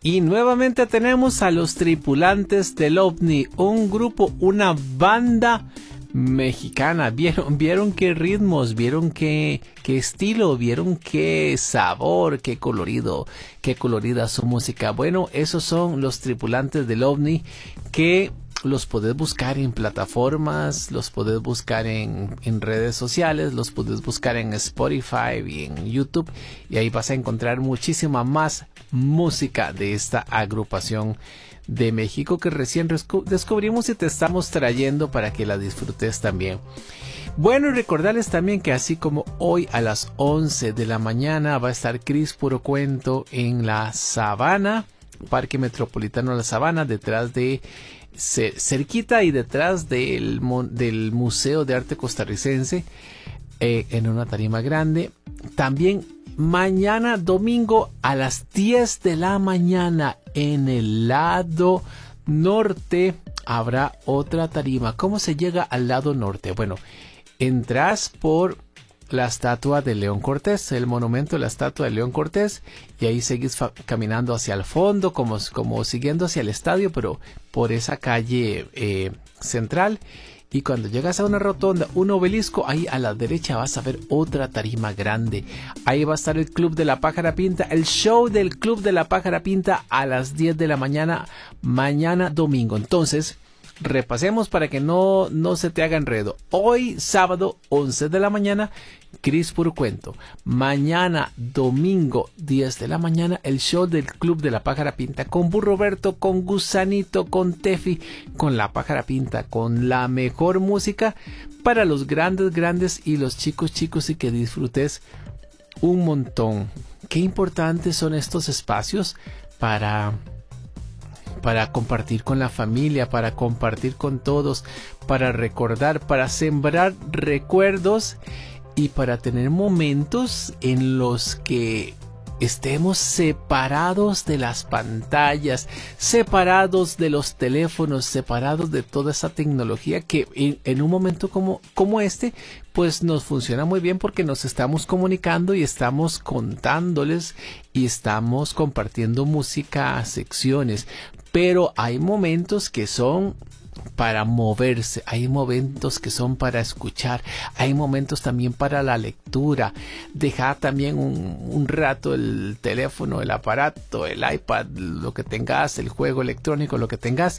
Y nuevamente tenemos a los tripulantes del OVNI, un grupo, una banda mexicana. ¿Vieron qué ritmos? ¿Vieron qué estilo? ¿Vieron qué sabor? ¿Qué colorido? ¿Qué colorida su música? Bueno, esos son los tripulantes del OVNI, que los podés buscar en plataformas, los podés buscar en redes sociales, los podés buscar en Spotify y en YouTube, y ahí vas a encontrar muchísima más música de esta agrupación de México que recién descubrimos y te estamos trayendo para que la disfrutes también. Bueno, y recordarles también que así como hoy a las 11 de la mañana va a estar Cris Puro Cuento en la Sabana, Parque Metropolitano de la Sabana, detrás de cerquita y detrás del Museo de Arte Costarricense, en una tarima grande. También mañana domingo a las 10 de la mañana en el lado norte habrá otra tarima. ¿Cómo se llega al lado norte? Bueno, entras por la estatua de León Cortés, el monumento de la estatua de León Cortés, y ahí seguís caminando hacia el fondo, como siguiendo hacia el estadio, pero por esa calle central. Y cuando llegas a una rotonda, un obelisco, ahí a la derecha vas a ver otra tarima grande. Ahí va a estar el Club de la Pájara Pinta, el show del Club de la Pájara Pinta a las 10 de la mañana, mañana domingo. Entonces, repasemos para que no se te haga enredo. Hoy sábado 11 de la mañana Cris Puro Cuento. Mañana domingo 10 de la mañana el show del Club de la Pájara Pinta, con Burro Roberto, con Gusanito, con Tefi, con la Pájara Pinta, con la mejor música para los grandes y los chicos, y que disfrutes un montón. Qué importantes son estos espacios para compartir con la familia, para compartir con todos, para recordar, para sembrar recuerdos y para tener momentos en los que estemos separados de las pantallas, separados de los teléfonos, separados de toda esa tecnología que en un momento como este, pues nos funciona muy bien porque nos estamos comunicando y estamos contándoles y estamos compartiendo música a secciones. Pero hay momentos que son para moverse, hay momentos que son para escuchar, hay momentos también para la lectura. Deja también un rato el teléfono, el aparato, el iPad, lo que tengas, el juego electrónico, lo que tengas,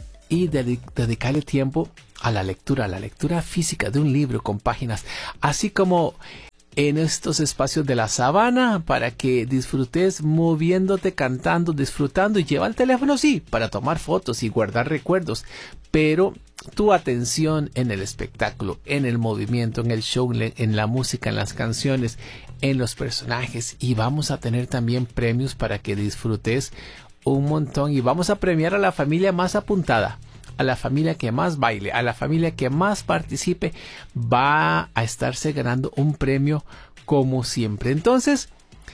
y dedicarle tiempo a la lectura física de un libro con páginas, así como en estos espacios de la sabana, para que disfrutes moviéndote, cantando, disfrutando, y lleva el teléfono, sí, para tomar fotos y guardar recuerdos, pero tu atención en el espectáculo, en el movimiento, en el show, en la música, en las canciones, en los personajes. Y vamos a tener también premios para que disfrutes un montón, y vamos a premiar a la familia más apuntada, a la familia que más baile, a la familia que más participe. Va a estarse ganando un premio como siempre. Entonces,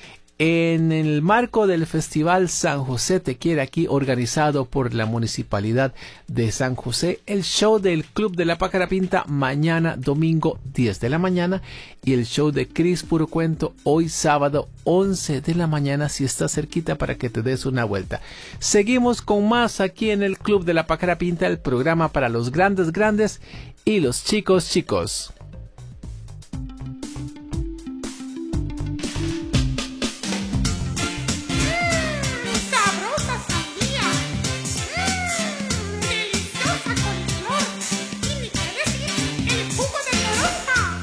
en el marco del Festival San José Te Quiere Aquí, organizado por la Municipalidad de San José, el show del Club de la Pájara Pinta mañana domingo 10 de la mañana, y el show de Cris Puro Cuento hoy sábado 11 de la mañana, si estás cerquita, para que te des una vuelta. Seguimos con más aquí en el Club de la Pájara Pinta, el programa para los grandes y los chicos.